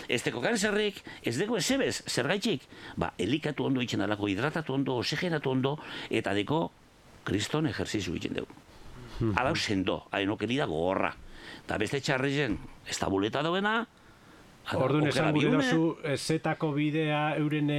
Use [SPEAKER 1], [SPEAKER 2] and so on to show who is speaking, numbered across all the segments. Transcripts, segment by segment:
[SPEAKER 1] Ez teko kanzerrik, ez deko ezebez, zergaitxik, elikatu ondo itxen dalako, hidratatu ondo, oxigenatu ondo, eta deko kriston ejerzizu itxen dugu. Alau sendo, hainokeri da gogorra. Eta beste txarrizen, ez da buleta dauena,
[SPEAKER 2] orduan esan gure dozu, zetako bidea euren,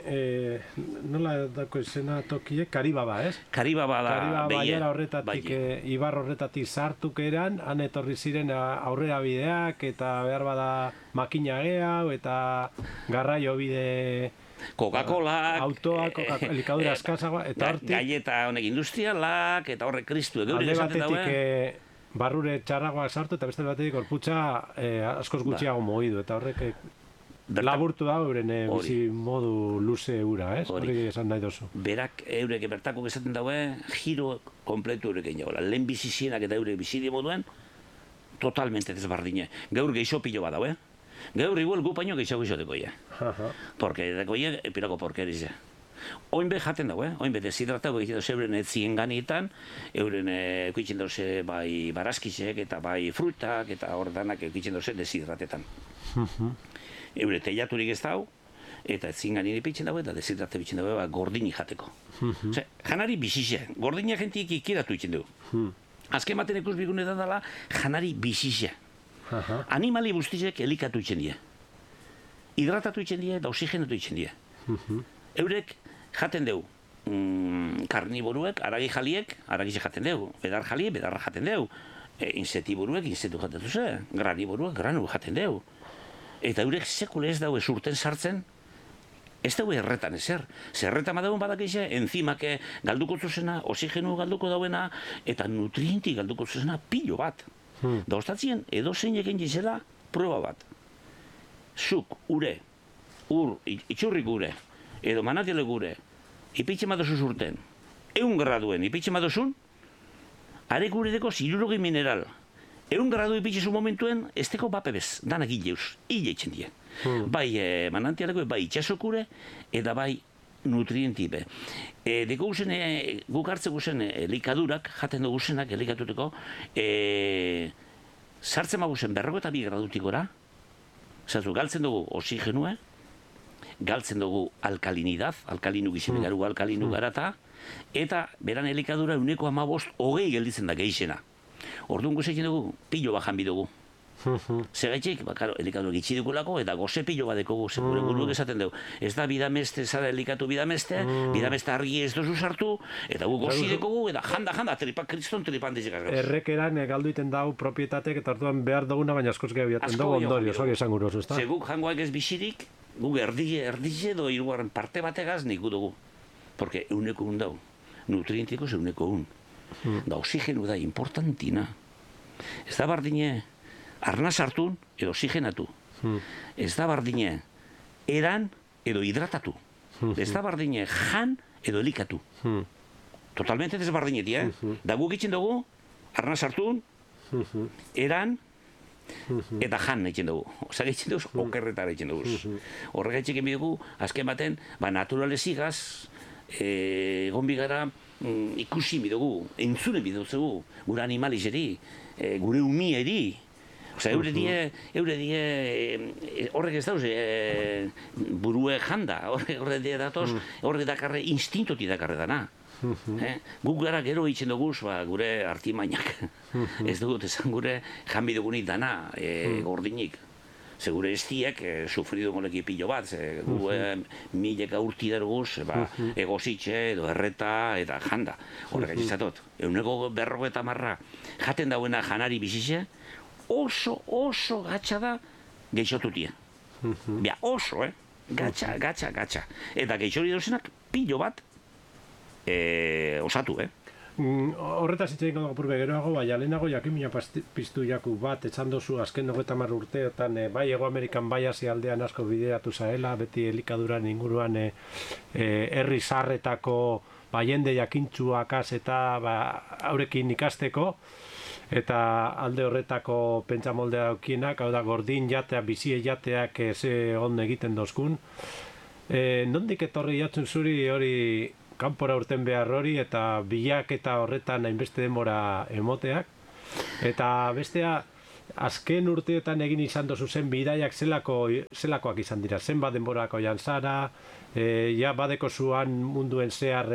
[SPEAKER 2] nola dako izena tokie, Karibaba, ez?
[SPEAKER 1] Karibaba da,
[SPEAKER 2] baiera horretatik, ibar horretatik sartuk eran, han etorri ziren aurrera bideak, eta behar bada makina gehiago, eta garraio bide...
[SPEAKER 1] Coca-Colak,
[SPEAKER 2] autoak, elikadura askazagoa, eta hortik...
[SPEAKER 1] Galleta honek industrialak, eta horrek kristu
[SPEAKER 2] alde batetik barrure txarragoak sartu, eta beste batetik gorputza askoz gutxiago mogidu, eta horrek laburtu da euren bizi modu luze ura, ez? Hori esan nahi dozu.
[SPEAKER 1] Berak eurek bertako esaten daue, giro kompletu eurek egin jagoela. Lehen bizizienak eta eurek bizidi moduen, totalmente desbardine. Gaur geixo pilo bat daue. Gaur igual gu paino geixo deko ia. Porque deko ia, epirako porkerize. Oinbe jaten dago, oinbe deshidratatu egiten doze euren etzien ganietan, euren eukitzen doze bai barazkizek eta bai frutak eta hordanak eukitzen doze deshidratetan. Eure teiaturik ez dau, eta etzien ganien ipitzen dago eta deshidrate bitzen dago gordini jateko. Janari bizize, gordina jentik ikiratu itzen dugu. Azken baten ikus bigune da dela, janari bizize. Animali guztizek elikatu itzen die. Hidratatu itzen die eta oxigenatu itzen die. Eurek jaten dugu, karniboruek, aragi jaliek, aragize jaten dugu, bedar jaliek, bedarra jaten dugu, insetiburuek, insetu jaten duzu, graniboruek, granu jaten dugu. Eta eurek sekule ez daue surten sartzen, ez daue erretan ezer. Zerretan badauen badakize, enzimake galduko zuzena, oxigenu galduko dauena, eta nutrienti galduko zuzena pilo bat. Da ostatzien, edo zein egin jizela, prueba bat. Zuk, ure, itxurrik ure, edo manatiale gure, ipitxe madozu zurten, 100 graduen ipitxe madozun, are gure deko 60 mineral. 100 gradu ipitxe zu momentuen, ez deko bapebez, danak hileuz, hile itxen die. Bai manantialeko, bai itxasokure, eta bai nutrientipe. Deko guzen, guk hartze guzen elikadurak, jaten dugu guzenak elikatuteko, sartzen maguzen 52 gradutik gora, zatu, galtzen dugu oxigenua, galtzen dugu alkalinidad, alkalinu gizene garu alkalinu garata, eta beran elikadura 15-20 gelditzen da gehizena. Orduan gozekin dugu, pilo bajan bidugu. Segaitxik, elikadura gitsi dukulako, eta goze pilo bat dekogu, gure buruek esaten dugu. Ez da bidameste, zara elikatu bidameste, bidameste argi ez dozu sartu, eta gu gozi dekogu, eta janda, kriston tripan dizikaz.
[SPEAKER 2] Errekeran galdu iten dau propietatek, eta orduan behar duguna, baina askoz gehiagoaten dugu ondorio, hori esan gurozu, ez da?
[SPEAKER 1] Zeguk jangoak ez bizirik, guk erdize edo hirugarren parte bategaz nik dugu. Porque euneko dau, nutrientiko ze euneko Da oxigenu da importantina. Ez da bardine arnaz hartun edo oxigenatu. Ez da bardine eran edo hidratatu. Ez da bardine jan edo elikatu. Totalmente desbardinetia, Da guk itzen dugu, arnaz hartun, eran, eta jan egiten dugu. Osa egiten dugu, okerretara egiten dugu. Horrega egiten dugu, azken baten, naturalezigaz, egon bigara ikusi bidugu, entzune bidugu, gure animalizeri, gure umieri. Osa, eure die, horrek ez dauz, burue janda, horrek die datoz, horrek dakarre, instintoti dakarre dana. Guk gara gero egiten dugu, gure artimainak. Ez dugu, esan gure janbi dugunik dana, gordinik. Ze gure estiek sufridu moleki pilo bat, ze gu mileka urti daruguz, egozitxe edo erreta eta janda. Horrek egizatot, euneko 50 jaten dauena janari bizize, oso gatsa da geixotutia. Bia, oso, gatsa. Eta geixori dozenak pilo bat osatu,
[SPEAKER 2] Horretaz hitz egingo dugu purbe geroago, baina lehenago jakimina piztu jaku bat, etxan dozu azken 30 urteotan, bai Ego Amerikan bai Asia aldean asko bideratu zaela, beti elikaduran inguruan herri zarretako jende jakintzuakaz eta haurekin ikasteko, eta alde horretako pentsamoldea daukienak, hau da gordin jatea, bizie jateak ze on egiten dozkun. Nondik etorri jatzen zuri hori kanpora urten behar hori eta bilak eta horretan hainbeste denbora emoteak. Eta bestea, azken urteetan egin izan dozu zen bidaiak zelakoak izan dira, zenbat denborako jan zara, ja badeko zuan munduen zehar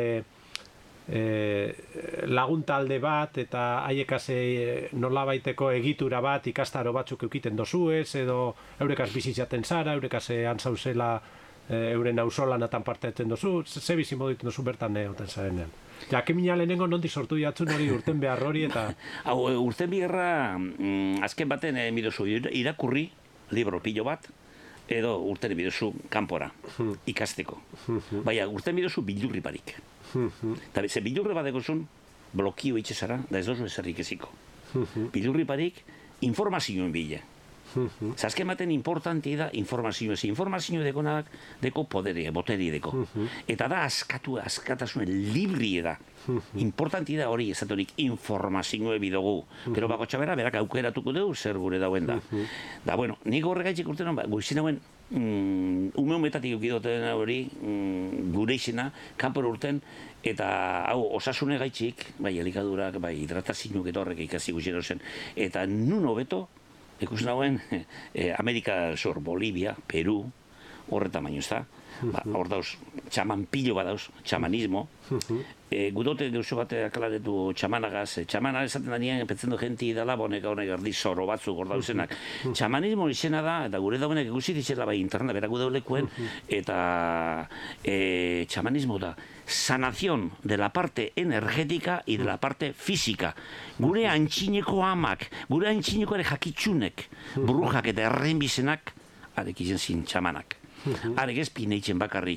[SPEAKER 2] laguntalde bat eta haiekaz nolabaiteko egitura bat ikastaro batzuk eukiten dozuez, edo eurekaz bizitzaten zara, eurekaz antzauzela euren auzolanatan parte eten dozu, ze bizi moditen dozu bertan oten zarenean. Jakimina lehenengo nondik sortu jatzun hori urten behar hori eta...
[SPEAKER 1] Hau, urten biherra, azken baten bidozu irakurri, libro pilo bat, edo urten bidozu kanpora, ikasteko. Baina, urten bidozu bildurri barik. Eta ze bildurri bat egozun, blokio itxezara, da ez dozu eserrik eziko. Bildurri barik, informazioen bile. Azken baten importanti da informazioa. Informazioa dekonak, deko poderia, boteria deko. Eta da askatasunen librie da. Importanti da hori ezatorik informazioa bidogu. Pero bako txabera, berak aukeratuko dugu zer gure dauen da. Da, bueno, nik horregaitzik urtean, goizien hauen, umeumetatik eukidoten hori, gure izena, kanpor urten, eta hau, osasune gaitzik, bai, elikadurak, bai, hidratazioak eta horrek ikasi guzien zen, eta nun hobeto, ikusten hauen, Amerika Sur, Bolivia, Peru, horretan baino ez da. Hor dauz, txaman pilo bat dauz, txamanismo. Gudote gauzo bat akalaretu txamanagaz. Txamana esaten da nien, petzen du jenti dala, bonek honek erdi zoro batzuk hor dauzenak. Txamanismo izena da, eta gure dauenek ikusi ditzela bai internet berak gudaulekuen, eta txamanismo da sanación de la parte energética y de la parte física. Gure antxineko amak, gure antxineko ere jakitsunek, brujak eta errenbizenak, arek izen zin txamanak. Arek ez pineitzen bakarrik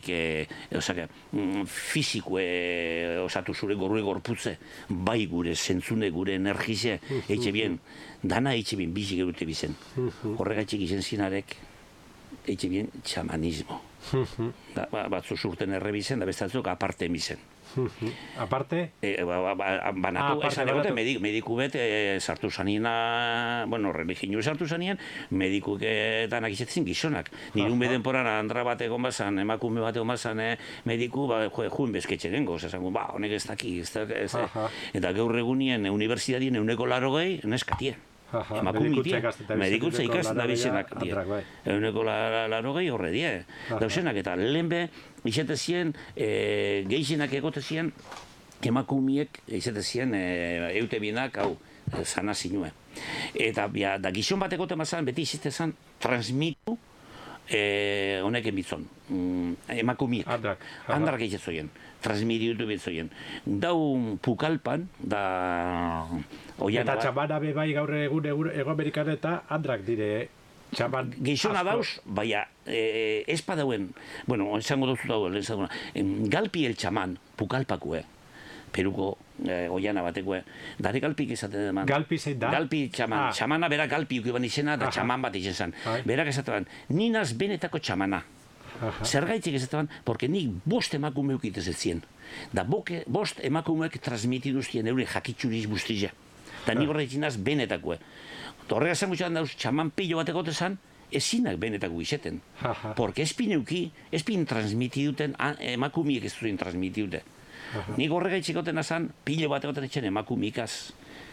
[SPEAKER 1] fiziko osatu zure gorue gorputze, bai gure zentzune, gure energize, eitxe bien, dana eitxe bien, bizi gerute bizen. Horregaitxik izen zinarek, eitxe bien, txamanismo. Batzu zurten errebizen, da bestatzuk aparte bizen.
[SPEAKER 2] Aparte?
[SPEAKER 1] Banatu, esan egote, mediku bet sartu zanina, bueno, religinu sartu zanien, medikuetan akizetzen gizonak. Nirun bedenporan andra bat egon bazan, emakume bat egon bazan, mediku, juen bezketxe dengo, esango, honek ez daki, eta gaur egunien unibertsitatien euneko 80 neskatie. Medikutza ikasten da bizenak, euneko 80 horre die. Dauzenak, eta lehenbe, izate zien, gehienak egote zien, emakumiek, izate zien, eute binak, hau, zana zinue. Eta, da gizon bat egote mazan, beti izate zan, transmitu, honek emitzon, emakumiek. Andrak egitzoien, transmitiutu bitzoien. Dau pukalpan, da...
[SPEAKER 2] Eta txamana bai gaur egun Ego Amerikan eta andrak dire txaman...
[SPEAKER 1] Gizona dauz, baina ez padauen, bueno, esango duzu dauen, galpi el txaman, pukalpakue, Peruko oiana batekue, dare galpik esaten eman.
[SPEAKER 2] Galpi zein da?
[SPEAKER 1] Galpi txaman, txamana berak galpi ukiban izena, da txaman bat izen zan. Berak esaten ninaz benetako txamana. Zergaitzik esaten, porque nik bost emakume ukitez ez zien. Da bost emakumeek transmitiduztien eure jakitxuriz bustizia. Eta nik horretzinaz benetakue. Horrega esan gutxan dauz, txaman pilo bat egotezan, ezinak benetako izeten. Porque espin euki, espin transmitiduten, emakumiek ez duen transmitidute. Nik horrega itxikoten azan, pilo bat egoten etxen emakumikaz.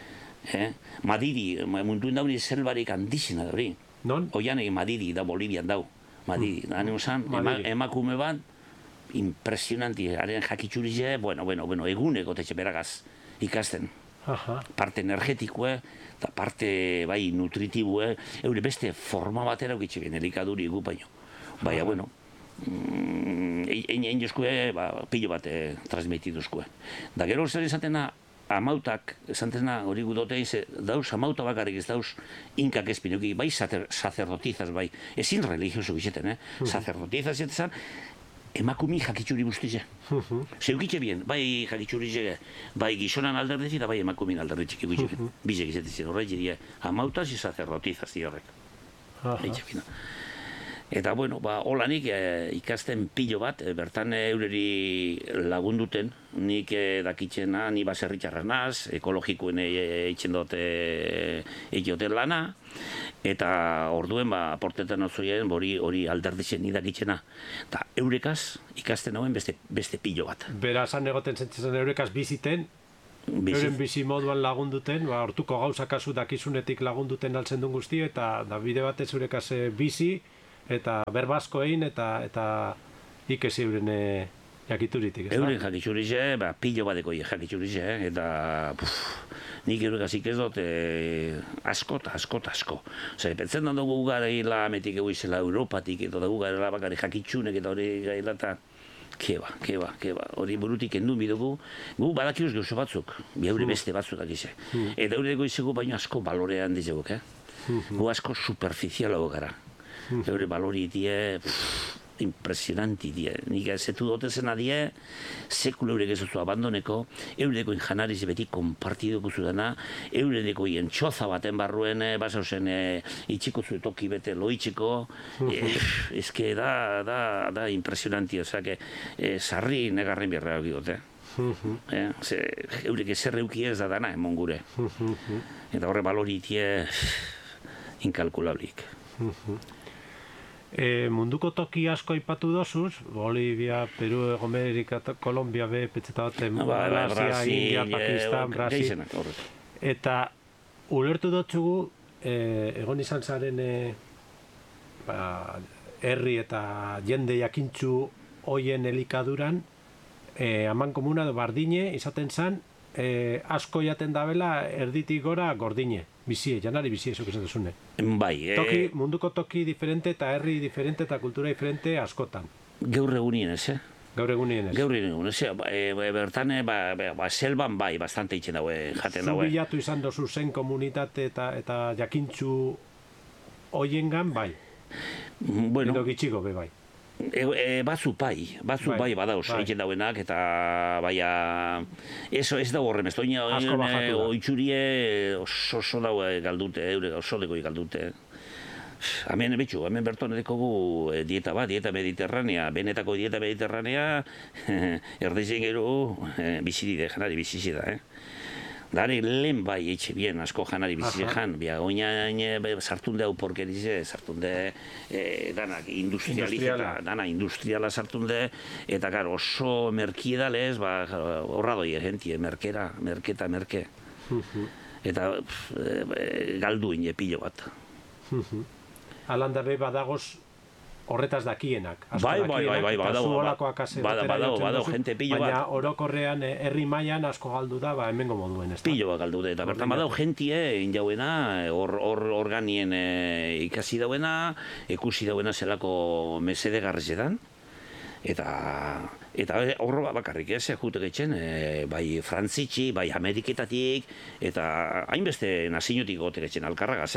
[SPEAKER 1] Madiri, munduen dauni zelbarik handizena da hori.
[SPEAKER 2] Non?
[SPEAKER 1] Oianek Madiri da Bolivian dau. Madiri, hane usan, emakume bat, impresionanti, haren jakitxurize, bueno, eguneko tetxe beragaz ikasten. Parte energetikoe, eta parte bai nutritibue, eure beste forma batera ukitxe bien, elikaduri gupaino. Baina, bueno, egin jozkue, pilo bat transmitiduzkue. Da gero zer izatena, amautak, esantena hori gudotein, dauz amauta bakarrik ez dauz inkak espinuki, bai sacerdotizaz, bai, ezin religioso bizeten, sacerdotizaz zetezan, emakumi jakitxuri guztize. Zeukitxe bien, bai jakitxuri bai gizonan alderdezi eta bai emakumin alderdetxik egitxe bien. Bizek izatezen horrek diria, amautaz y sacerdotizaz di horrek. Eta, bueno, holanik ikasten pilo bat, bertan eureri lagunduten, nik dakitzena, ni baserritxarra naz, ekologikoen eitzen dut egioten lana, eta orduen, portetan otzoien, hori alderditzen ni dakitzena. Eta eurekaz ikasten hauen beste pilo bat.
[SPEAKER 2] Berazan egoten zentzen eurekaz biziten, euren bizi moduan lagunduten, hortuko gauza kasu dakizunetik lagunduten altzen duen guzti, eta da bide batez zurekaz bizi, eta berbazko egin, eta ikesi euren jakituritik, ez da?
[SPEAKER 1] Euren jakiturize, pilo badeko jakiturize, eta nik eurekasik ez dut asko. Pentzen dugu garela ametik egu izela Europatik, eta dugu garela bakari jakitsunek, eta hori gaila, eta keba, hori burutik endu bidugu, gu badakiuz gauzo batzuk, eure beste batzuk dakize. Eta eure dago izegu baino asko balorean dizeguk, gu asko superficialago gara. Eure balori die, impresionanti die. Nik ezetu dotezena die, sekula eurek ezuzu abandoneko, eureko injanariz beti konpartiduko zudana, eureko txoza baten barruen, basauzen itxiko zuetoki bete loitxiko, ezke da impresionanti, ozake, sarri negarren birra egidote. Eurek ezer euki ez da dana, emon gure. Eta horre baloritie inkalkulablik.
[SPEAKER 2] Munduko toki asko aipatu dozuz, Bolivia, Peru, Amerika, Kolombia, petzeta bat, Malasia, India, Pakistan, Brasil. Eta ulertu dutzugu, egon izan zaren herri eta jende jakintzu hoien elikaduran, haman komuna bardine izaten zan, asko jaten dabela erditik gora gordine. Bizie, janari bizie, esok esan duzune.
[SPEAKER 1] Bai.
[SPEAKER 2] Munduko toki diferente eta herri diferente eta kultura diferente askotan.
[SPEAKER 1] Gaur egunien ez,
[SPEAKER 2] Gaur egunien ez.
[SPEAKER 1] Bertan, selban bai, bastante itxen daue, jaten daue.
[SPEAKER 2] Zu bilatu izan dozu zen komunitate eta jakintzu hoiengan bai.
[SPEAKER 1] Bueno.
[SPEAKER 2] Edo gitxiko be bai.
[SPEAKER 1] Batzu bai badauz, egiten dauenak, eta baina ez da horrem, ez doina oitzurie oso daue galdute, eurek oso deko galdute. Hemen berton edekogu dieta mediterranea, benetako dieta mediterranea, erdezen gero bizidide, janari bizizida, Dari lehen bai etxe bien asko janari bizilejan, oinain sartunde hau porkerize, sartunde danak dana industriala sartunde, eta gara oso merkiedalez, horra doi gentie, merke. Eta galduin pilo bat.
[SPEAKER 2] Alandabe badagoz horretaz dakienak.
[SPEAKER 1] Bai, badao, jente pilo bat.
[SPEAKER 2] Baina orokorrean herri mailan asko galdu da, hemengo moduen, ez da?
[SPEAKER 1] Pilo bat galdu da, eta bertan badao jentie, injauena, organien ikasi dauena, ikusi dauena zelako mesede garrezetan, eta horro bakarrik ez, jutek etxen, bai frantzitxi, bai ameriketatik, eta hainbeste nazinutik gotek etxen alkarragaz,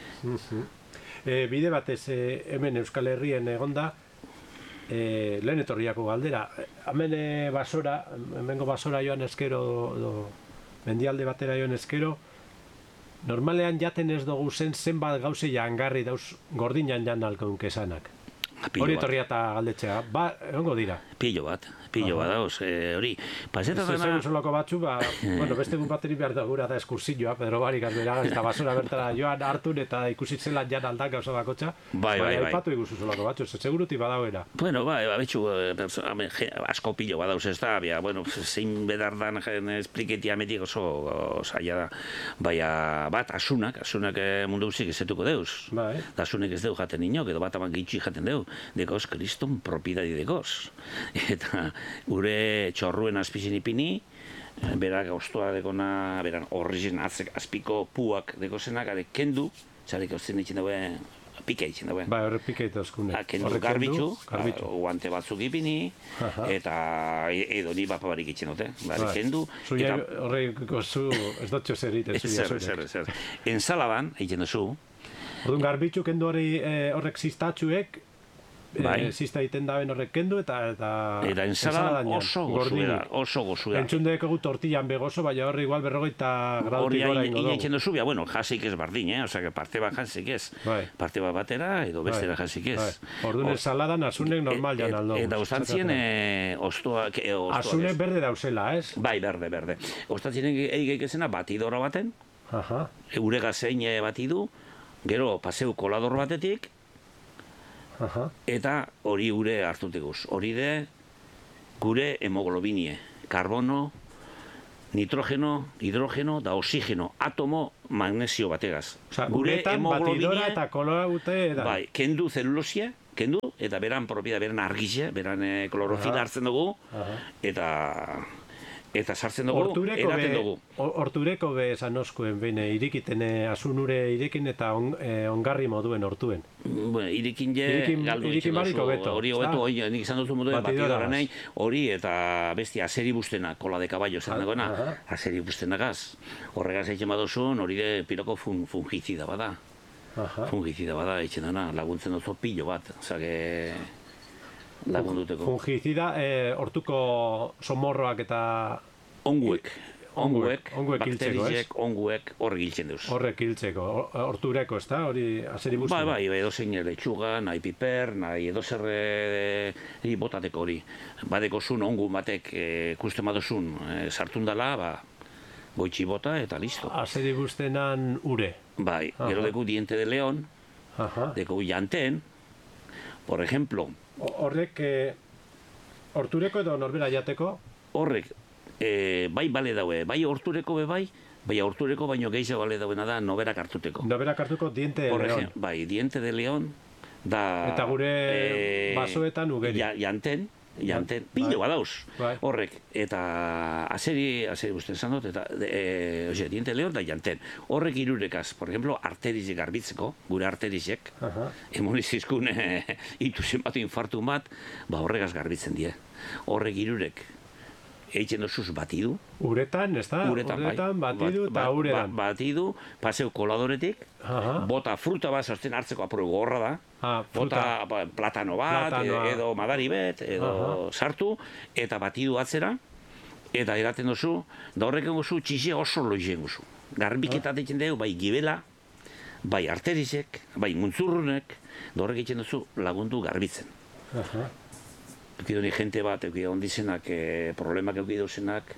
[SPEAKER 2] Bide batez hemen Euskal Herrien egonda, lehen etorriako galdera. Hemengo basora joan eskero, mendialde batera joan eskero, normalean jaten ez dugu zenbat gauze jangarri dauz gordinan jan alkaunk esanak. Hori etorria eta galdetzea, egongo dira.
[SPEAKER 1] Pilo bat dauz, hori. Paseta dena...
[SPEAKER 2] Zezen solako batzu, beste egun bateri behar da gura da eskursioa, Pedro Barik azbera, eta basura bertara joan hartun eta ikusitzela jan aldak gauza bakotxa. Bai. Aipatu iguzu solako batzu, seguruti badauera.
[SPEAKER 1] Bueno, betxu, asko pilo badauz ez da, zein bedardan espliketia metik oso zaila da. Baina bat, asunak mundu guzik ezetuko deuz. Asunek ez deu jaten inok, edo bat aman gitxi jaten deu. Dekoz, kriston propidadi dekoz. Eta gure txorruen azpizin ipini, berak gauztoa dekona, beran horrizien azpiko puak dekozenak, kendu, zarek hautzen ditzen daue, pika ditzen daue.
[SPEAKER 2] Horre pika dituzkunek.
[SPEAKER 1] Kendu garbitzu, guante batzuk ipini, eta edo ni bapabarik itzen dute. Kendu.
[SPEAKER 2] Zuia horre gozu, ez dutxo zer iten zuia zuek.
[SPEAKER 1] Zer. Enzalaban, egiten duzu.
[SPEAKER 2] Orduan garbitzu kendu horrek ziztatxuek, zizta egiten daben horrek kendu eta
[SPEAKER 1] ensaladan oso gozu da.
[SPEAKER 2] Entzun deko gu tortillan begoso, baina horre igual 40 gradutik gora ingo dugu.
[SPEAKER 1] Hori egiten duzu, jasik ez bardin, osea, parte bat jasik ez. Parte bat batera, edo bestera jasik ez.
[SPEAKER 2] Orduan ensaladan asunek normal jan aldo.
[SPEAKER 1] Eta ustantzien ostoak...
[SPEAKER 2] Asunek berde dauzela, ez?
[SPEAKER 1] Bai, berde. Ustantzien egeik ezena batidora baten, eurega zein batidu, gero paseu kolador batetik, eta hori gure hartuteguz. Hori de gure hemoglobinie, karbono, nitrogeno, hidrogeno da oxigeno, atomo magnesio bategaz.
[SPEAKER 2] Osa, uretan batidora eta koloraute da.
[SPEAKER 1] Bai, kendu zelulosia, kendu, eta beran argizia, beran klorofila hartzen dugu, eta sartzen dugu, eraten dugu.
[SPEAKER 2] Hortureko be esan oskuen, bine, irikiten, asunure irikin eta ongarri moduen hortuen.
[SPEAKER 1] Bueno, irikin galdu
[SPEAKER 2] irikin bariko beto.
[SPEAKER 1] Hori hobeto, nik izan duzu moduen batidora nahi, hori eta bestia aseri bustena, kola de caballo esan dagoena, aseri bustenagaz. Horregaz eitzen badozun, hori de piroko fungizida bada. Fungizida bada, eitzen dana, laguntzen duzu pilo bat, zake lagunduteko.
[SPEAKER 2] Fungizida, hortuko somorroak eta...
[SPEAKER 1] Onguek,
[SPEAKER 2] bakterizek,
[SPEAKER 1] onguek horrek hiltzen duz.
[SPEAKER 2] Horrek hiltzeko, hortureko, ez da? Hori azeri buzten?
[SPEAKER 1] Bai, edozein lechuga, nahi piper, nahi edozerre botateko hori. Badeko zun, ongun batek kusten badozun sartun dela, goitxi bota eta listo.
[SPEAKER 2] Azeri buztenan ure?
[SPEAKER 1] Bai, gero deku diente de león, deku janten, por ejemplo.
[SPEAKER 2] Horrek, hortureko edo norbera jateko?
[SPEAKER 1] Horrek, bai bale daue, bai hortureko bai hortureko baino gehiago bale dauena da noberak hartuteko.
[SPEAKER 2] Noberak hartuko diente de león.
[SPEAKER 1] Bai, diente de león da...
[SPEAKER 2] Eta gure basoetan ugeri.
[SPEAKER 1] Janten, pilo badauz, horrek, eta azeri busten esan dut, eta diente de león da janten. Horrek irurekaz, por ejemplo, arterizek garbitzeko, gure arterizek, emonizizkun ituzen bat, infartu bat, horregaz garbitzen die. Horrek irurek, eitzen dozuz batidu.
[SPEAKER 2] Uretan, ez da? Uretan, batidu eta uredan.
[SPEAKER 1] Batidu, paseu koladoretik, bota fruta bat zazten hartzeko apuro gorra da, bota platano bat, edo madari bet, edo sartu, eta batidu atzera, eta eraten dozu, da horrek egozu txixe oso loizen gozu. Garbiketat eitzen dugu, bai gibela, bai arterizek, bai muntzurrunek, da horrek eitzen dozu lagundu garbitzen. Eukidoni jente bat, ondizenak, problemak eukidozenak,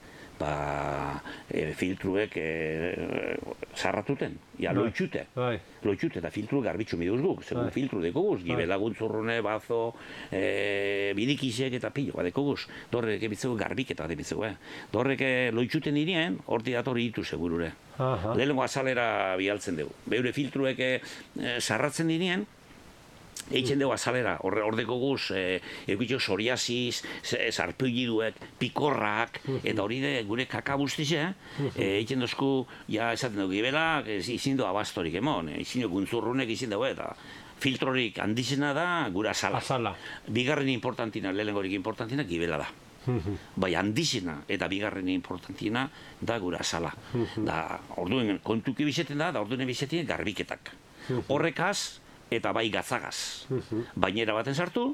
[SPEAKER 1] filtruek zarratuten, loitxute. Loitxute eta filtru garbitzu miduz guk, segun filtru dekoguz, gibela guntzurrune, bazo, bidikizek eta pilo bat dekoguz. Dorrek ebitzegu garbiketa bat ebitzegu, Dorrek loitxuten irien, horti datori ditu segurure. Lehenengo azalera bialtzen dugu. Beure filtruek zarratzen dirien, eitzen dugu azalera, hordeko guz, eukitxo psoriasis, sarpuiliduek, pikorrak, eta hori gure kakabuztize, eitzen dozku, ja esaten dugu gibela, izin du abastorik emon, izin du guntzurrunek izin dugu, eta filtrorik handizena da gure azala. Bigarren importantina, lehenengorik importantina, gibela da. Bai handizena eta bigarren importantina da gure azala. Orduen kontuki bizeten da orduen bizeten garbiketak. Horrekaz, eta bai gatzagaz. Bainera baten sartu,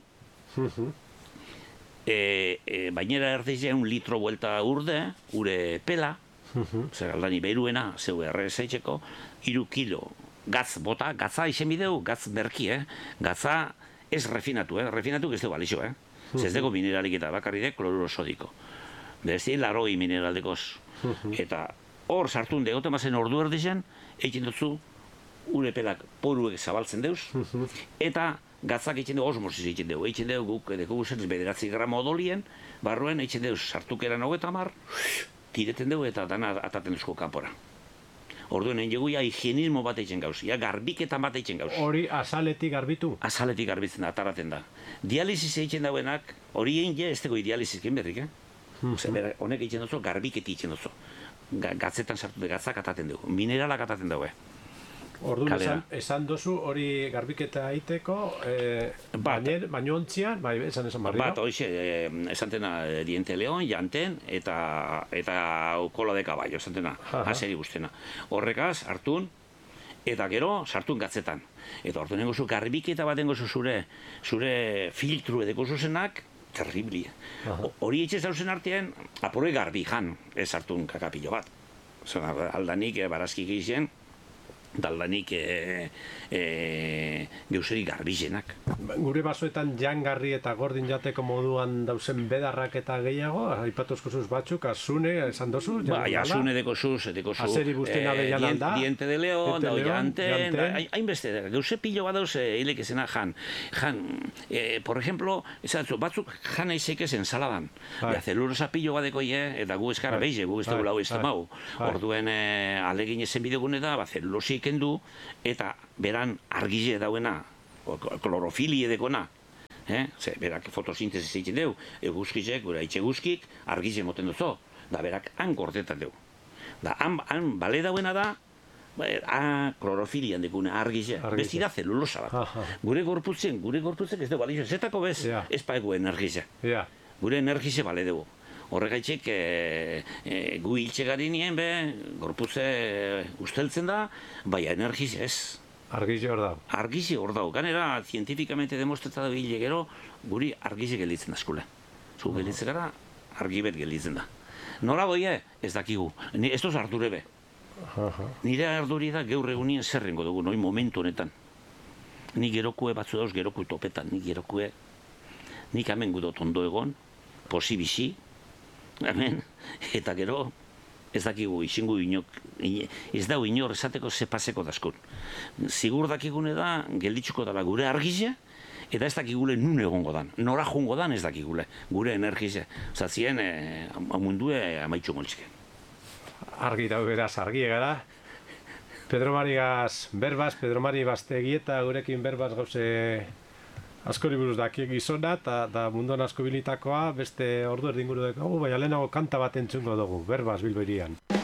[SPEAKER 1] bainera erdeizea 1 litro buelta ure pela, zer aldani beruena, zeu errezeitzeko, 3 kilo gatz bota, gatza izen bideu, gatz berki, gatza ez refinatu, refinatu ez dugu alixo, ez dugu mineralik eta bakarri de kloruro sodiko. Berezi, laroi mineraldekoz. Eta hor sartun degote mazen ordu erdizen, eitzen dutzu, ure pelak poruek zabaltzen deuz, eta gatzak eitzen dugu osmosis eitzen dugu. Eitzen dugu guk edeko guzen 9 gramo odolien, barruen eitzen deuz sartukeran 30, tireten dugu eta dana ataten duzko kanpora. Orduen egin dugu higienismo bat eitzen gauz, garbiketan bat eitzen gauz.
[SPEAKER 2] Hori azaletik garbitu?
[SPEAKER 1] Azaletik garbitzen da, ataraten da. Dializiz eitzen dauenak, hori egin ez dugu dializizken berrik, honek eitzen duzu, garbiketi eitzen duzu. Gatzetan sartu de gatzak ataten dugu, mineralak ataten dugu.
[SPEAKER 2] Orduan esan dozu hori garbiketa aiteko, baino ontzian, esan barri.
[SPEAKER 1] Bat, hoxe, esantena diente león, janten, eta kola de caballo, esantena, haseri guztena. Horrekaz, hartun, eta gero, sartun gatzetan. Eta orduan nengozu garbiketa bat nengozu zure filtru edeko zuzenak, terribli. Hori etxe zauzen artean, apuroi garbi jan, ez hartun kakapillo bat. Aldanik, barazkik izien, daldanik geuseri garbizenak.
[SPEAKER 2] Gure basoetan jangarri eta gordin jateko moduan dauzen bedarrak eta gehiago, aipatuzko zuz batzuk, azune, esan dozu?
[SPEAKER 1] Bai, azune deko zuz.
[SPEAKER 2] Azeri buztena behianan da.
[SPEAKER 1] Diente de león, da jante, hainbeste, geuse pilo bat dauz hilek ezena jan. Por ejemplo, batzuk jan eizeik ez ensaladan. Zelulosa pilo bat deko eta gu eskara behize, gu ez dugu lau ez temau. Orduen alegin ezen bidegune da, zelulosi kendu, eta beran argize dauena, klorofilie dekona, berak fotosintesi zeitzen deu, eguzkizek, gure haitxe guzkik, argize moten duzo, da berak han gordetan deu. Da, han bale dauena da, klorofilian dekune argize, besti da zelulosa bat. Gure gorputzen ez dugu balizio, zetako bez, ez paegu energize. Gure energize bale dugu. Horregaitxek gu hiltxe gari nien, gorputze usteltzen da, baina energize ez.
[SPEAKER 2] Argize hor dau.
[SPEAKER 1] Argize hor dau. Ganera, zientifikamente demostreta da hile gero, guri argize gelditzen askule. Zu gelditzen gara, argibet gelditzen da. Nola goie, ez dakigu. Ez doz ardure be. Nire arduri da gaur egunien zerrengo dugu, noi momentu honetan. Ni gerokue batzu dauz, gerokue topetan, ni gerokue. Nik hemen gudot ondo egon, posibisi, hemen, eta gero, ez dakigu, izingu inok, ez dau inor esateko zepaseko daskun. Zigur dakigune da, gelditzuko dala gure argize, eta ez dakigule nun egongo dan. Nora jongo dan ez dakigule, gure energize. Zatzien, mundue amaitxu moltzike.
[SPEAKER 2] Argi dau beraz, argi egara. Pedro Marigaz berbaz, Pedro Mari Bastegieta gurekin berbaz gauze askori buruz daki gizona, eta munduan asko bilitakoa, beste ordu erdinguru dugu, baina lehenago kanta bat entzungo dugu, berbaz Bilbo hirian.